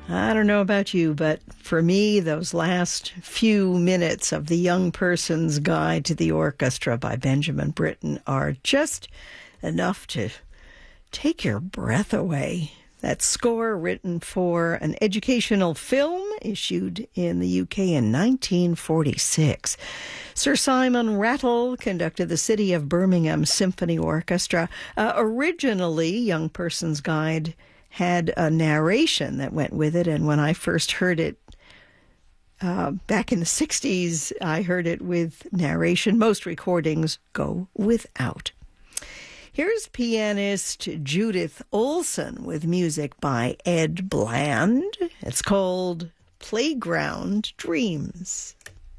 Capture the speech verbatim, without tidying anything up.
I don't know about you, but for me, those last few minutes of The Young Person's Guide to the Orchestra by Benjamin Britten are just enough to take your breath away. That score, written for an educational film issued in the U K in nineteen forty-six. Sir Simon Rattle conducted the City of Birmingham Symphony Orchestra. Uh, originally, Young Person's Guide had a narration that went with it, and when I first heard it uh, back in the sixties, I heard it with narration. Most recordings go without. Here's pianist Judith Olson with music by Ed Bland. It's called Playground Dreams.